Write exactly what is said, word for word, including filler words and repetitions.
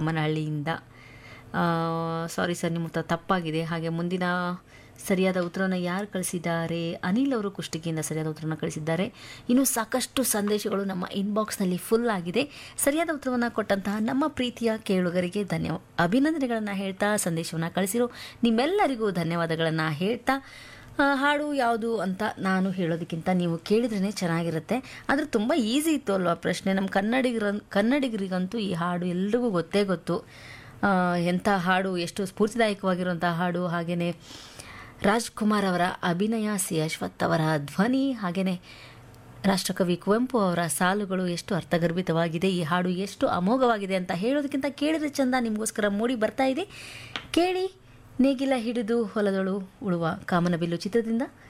ಬೊಮ್ಮನಹಳ್ಳಿಯಿಂದ. Sorry sir, ನಿಮ್ಮ ಉತ್ತರ ತಪ್ಪಾಗಿದೆ. ಹಾಗೆ ಮುಂದಿನ ಸರಿಯಾದ ಉತ್ತರವನ್ನು ಯಾರು ಕಳಿಸಿದ್ದಾರೆ? ಅನಿಲ್ ಅವರು ಕುಷ್ಟಗಿಯಿಂದ ಸರಿಯಾದ ಉತ್ತರವನ್ನು ಕಳಿಸಿದ್ದಾರೆ. ಇನ್ನು ಸಾಕಷ್ಟು ಸಂದೇಶಗಳು ನಮ್ಮ ಇನ್ಬಾಕ್ಸ್ನಲ್ಲಿ ಫುಲ್ ಆಗಿದೆ. ಸರಿಯಾದ ಉತ್ತರವನ್ನು ಕೊಟ್ಟಂತಹ ನಮ್ಮ ಪ್ರೀತಿಯ ಕೇಳುಗರಿಗೆ ಧನ್ಯವಾದ ಅಭಿನಂದನೆಗಳನ್ನು ಹೇಳ್ತಾ, ಸಂದೇಶವನ್ನು ಕಳಿಸಿರೋ ನಿಮ್ಮೆಲ್ಲರಿಗೂ ಧನ್ಯವಾದಗಳನ್ನು ಹೇಳ್ತಾ, ಹಾಡು ಯಾವುದು ಅಂತ ನಾನು ಹೇಳೋದಕ್ಕಿಂತ ನೀವು ಕೇಳಿದ್ರೇ ಚೆನ್ನಾಗಿರುತ್ತೆ. ಆದರೆ ತುಂಬ ಈಸಿ ಇತ್ತು ಅಲ್ವಾ ಪ್ರಶ್ನೆ? ನಮ್ಮ ಕನ್ನಡಿಗರ ಕನ್ನಡಿಗರಿಗಂತೂ ಈ ಹಾಡು ಎಲ್ರಿಗೂ ಗೊತ್ತೇ ಗೊತ್ತು. ಎಂಥ ಹಾಡು, ಎಷ್ಟು ಸ್ಫೂರ್ತಿದಾಯಕವಾಗಿರುವಂಥ ಹಾಡು. ಹಾಗೆಯೇ ರಾಜ್ಕುಮಾರ್ ಅವರ ಅಭಿನಯ, ಸಿ ಅಶ್ವಥ್ ಅವರ ಧ್ವನಿ, ಹಾಗೆಯೇ ರಾಷ್ಟ್ರಕವಿ ಕುವೆಂಪು ಅವರ ಸಾಲುಗಳು ಎಷ್ಟು ಅರ್ಥಗರ್ಭಿತವಾಗಿದೆ. ಈ ಹಾಡು ಎಷ್ಟು ಅಮೋಘವಾಗಿದೆ ಅಂತ ಹೇಳೋದಕ್ಕಿಂತ ಕೇಳಿದ್ರೆ ಚಂದ. ನಿಮಗೋಸ್ಕರ ಮೂಡಿ ಬರ್ತಾ ಇದೆ, ಕೇಳಿ. ನೇಗಿಲ ಹಿಡಿದು ಹೊಲದಳು ಉಳುವ ಕಾಮನಬಿಲ್ಲು ಚಿತ್ರದಿಂದ